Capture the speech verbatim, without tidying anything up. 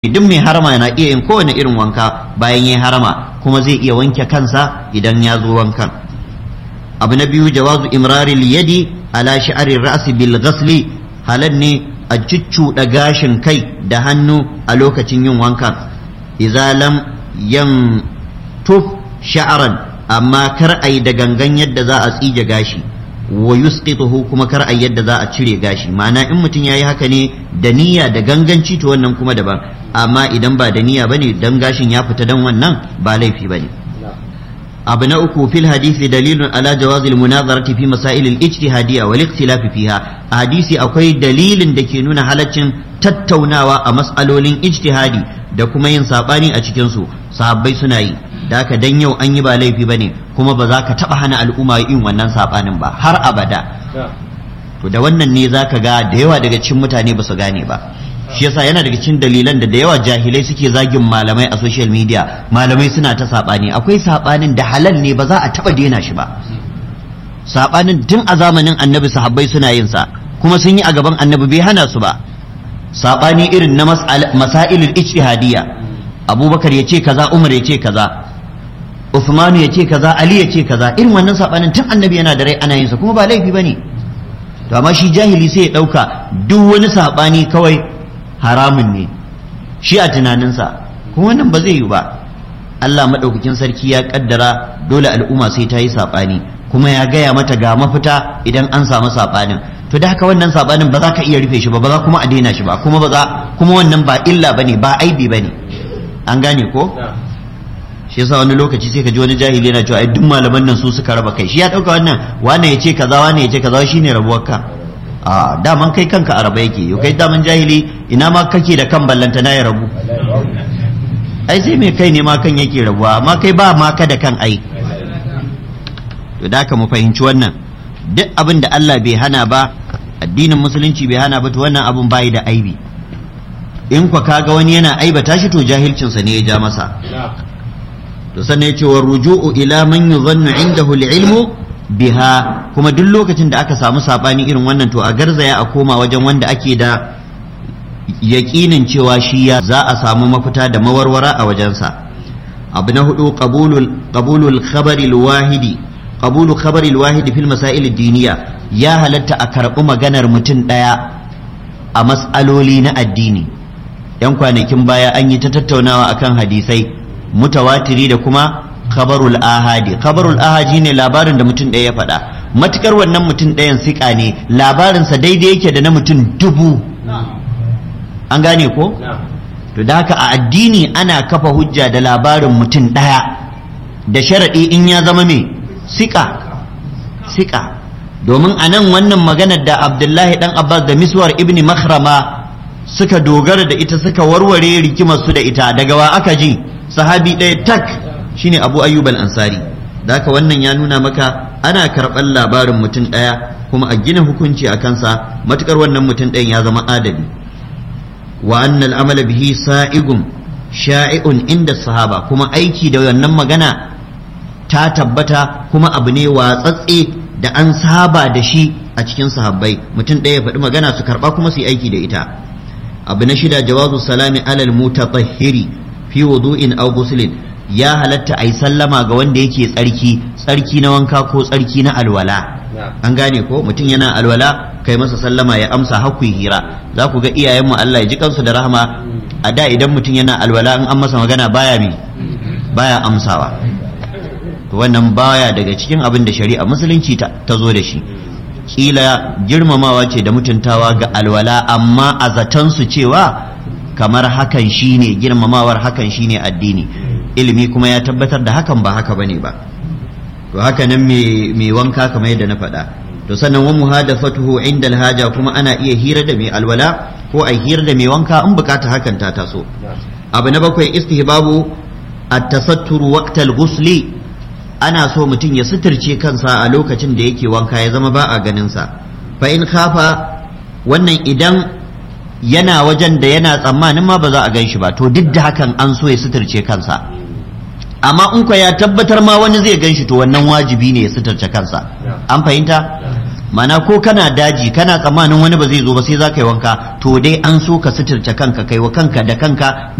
duk mai harama na iya yin kowane irin wanka bayan ya harama kuma zai iya wanke kansa idan ya zo wankan. Abu na biyu jawazu imrari yadi ala sha'ari ra'si bil ghasli, halal ne a cuccuɗa gashin kai da hannu a lokacin yin wankan. Idza lam yan tuf sha'ran, amma kar ai da gangan yadda za a tsige gashi, wa yusqituhu kuma kar ai yadda za a cire gashi. Ma'ana in mutum yayi haka ne da niyya da ganganci to wannan kuma daban, amma idan ba da niyya bane dan gashin ya fita dan wannan ba laifi bane. abu na uku fil hadisi dalilun ala jawazi al munazarati fi masail al ijtihadiyya wal ikhtilaf fiha. a hadisi akwai dalilin da ke nuna halaccin tattaunawa a mas'alolin ijtihadi da kuma yin sabani a cikin su. sahabbai suna yi, da haka dan yau an yi ba laifi bane, kuma ba za ka taba hana al'umma yin wannan sabanin ba har abada. to da wannan ne zaka ga da yawa daga cikin mutane ba su gane ba. shi yasa yana daga cikin dalilan da da yawa jahilai suke zagin malamai a social media. Malamai suna ta sabani, akwai sabanin da halal ne ba za a taba daina shi ba. Sabanin tun a zamanin annabi sahabbai suna yin sa, kuma sun yi a gaban annabi bai hana su ba. Sabani irin na masailul ijtihadiyya, Abubakar ya ce kaza, Umar ya ce kaza, Uthmanu ya ce kaza, Ali ya ce kaza. Irin wannan sabanin tun annabi yana da rai ana yin sa, kuma ba laifi bane. To amma shi jahili sai ya dauka duk wani sabani kawai haramun ne shi a tunaninsa, kuma wannan ba zai yi ba. Allah maɗaukakin sarki ya ƙaddara dole al'umma sai ta yi saɓani, kuma ya gaya mata ga mafita idan an samu saɓanin. To da haka wannan saɓanin ba za ka iya rufe shi ba, ba za kuma a daina shi ba, kuma ba za kuma wannan ba illa bane, ba aibi bane. An gane ko? shi yasa wani lokaci sai ka ji wani jahili yana cewa ai duk malaman nan su suka raba kai. Shi ya ɗauka wannan wane ya ce kaza wane ya ce kaza shine rabuwar ka. a daman kai kanka a raba yake. Yau kai daman jahili ina ma kake da kan ballanta na ya rabu. ai sai mai kai ne ma kan yake rabuwa, amma kai ba ma ka da kan ai. to da ka mu fahimci wannan, duk abin da Allah bai hana ba, addinin musulunci bai hana ba, to wannan abun bai da aibi. in kwa kaga wani yana aibata shi to jahilcinsa ne ya ja masa. to sannan ya ce wa ruju'u ila man yuzannu indahu al-ilmu biha, kuma duk lokacin da aka samu sabani irin wannan to a garzaya a koma wajen wanda ake da yaƙinin cewa shi ya za a samu mafita da mawarwara a wajensa. abu na hudu qabulul khabari al-wahidi qabulu khabari al-wahidi fil masail ad-diniya, ya halatta a karɓi maganar mutum ɗaya a mas'aloli na addini. yan kwanakin baya an yi ta tattaunawa akan hadisai mutawatiri da kuma khabarul ahadi. khabarul ahadi ne labarin da mutum ɗaya ya faɗa, matukar wannan mutum ɗayan siƙa ne, labarinsa daidai yake da na mutum dubu. an gane ko? to da haka a addini ana kafa hujja da labarin mutum ɗaya, da sharaɗi in ya zama mai siƙa siƙa domin a nan wannan maganar da Abdullahi ɗan Abbas da Miswar ibn Makhrama suka dogara da ita, suka warware rikimar su da ita, daga wa aka ji? sahabi ɗaya tak, shine Abu Ayyub al-Ansari. da haka wannan ya nuna maka ana karɓar labarin mutum ɗaya kuma a gina hukunci a kansa matukar wannan mutum ɗayan ya zama adali. wa anna al-amala bihi sa'igum sha'i'un inda sahaba, kuma aiki da wannan magana ta tabbata kuma abu ne watsatse da an saba da shi a cikin sahabbai. mutum ɗaya ya faɗi magana su karɓa kuma su yi aiki da ita. abu na shida jawazu salami alal mutatahhiri fi wudu'in aw ghuslin, ya halatta ai sallama ga wanda yake tsarki, tsarki na wanka ko tsarki na alwala. an gane ko? mutum yana alwala kai masa sallama ya amsa, hakku hira. za ku ga iyayenmu Allah ya ji kansu da rahama, a da idan mutum yana alwala in an masa magana baya mi baya amsawa. to wannan baya daga cikin abin da shari'a musulunci ta zo da shi. kila girmamawa ce da mutuntawa ga alwala, amma a zaton su cewa kamar hakan shine girmamawar, hakan shine addini. ilimi kuma ya tabbatar da hakan ba haka bane ba. to haka nan mai wanka kamar yadda na faɗa. to sannan wa muhadathatuhu inda alhaja, kuma ana iya hira da mai alwala ko ai hira da mai wanka in bukata hakan ta taso. abu na bakwai istihbabu at-tasattur waqta al-ghusli, ana so mutum ya suturce kansa a lokacin da yake wanka, ya zama ba a ganin sa. fa in khafa, wannan idan yana wajen da yana tsammanin ma ba za a gan shi ba, to duk da hakan an so ya suturce kansa. amma in kwa ya tabbatar ma wani zai gan shi, to wannan wajibi ne ya suturce kansa. an fahimta? mana ko kana daji kana tsammanin wani ba zai zo ba sai za ka yi wanka to dai an so ka suturce kanka kai wa kanka da kanka